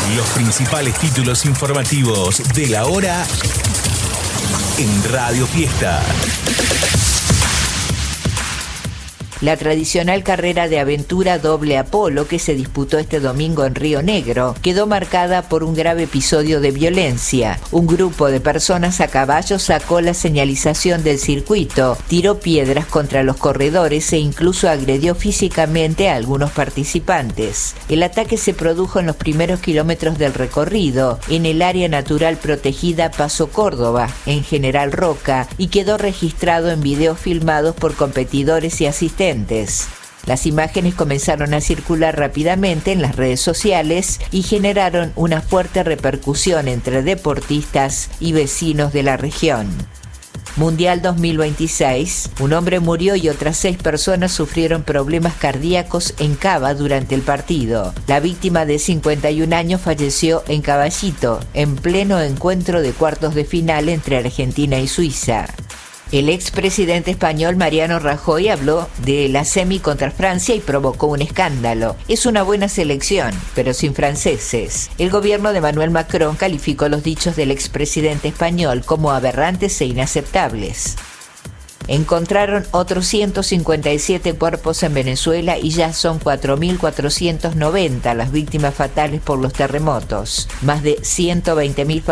Los principales títulos informativos de la hora en Radio Fiesta. La tradicional carrera de aventura doble Apolo que se disputó este domingo en Río Negro quedó marcada por un grave episodio de violencia. Un grupo de personas a caballo sacó la señalización del circuito, tiró piedras contra los corredores e incluso agredió físicamente a algunos participantes. El ataque se produjo en los primeros kilómetros del recorrido, en el área natural protegida Paso Córdoba, en General Roca, y quedó registrado en videos filmados por competidores y asistentes. Las imágenes comenzaron a circular rápidamente en las redes sociales y generaron una fuerte repercusión entre deportistas y vecinos de la región. Mundial 2026, un hombre murió y otras 6 personas sufrieron problemas cardíacos en Cava durante el partido. La víctima de 51 años falleció en Caballito, en pleno encuentro de cuartos de final entre Argentina y Suiza. El expresidente español Mariano Rajoy habló de la semi contra Francia y provocó un escándalo. Es una buena selección, pero sin franceses. El gobierno de Emmanuel Macron calificó los dichos del expresidente español como aberrantes e inaceptables. Encontraron otros 157 cuerpos en Venezuela y ya son 4.490 las víctimas fatales por los terremotos. Más de 120.000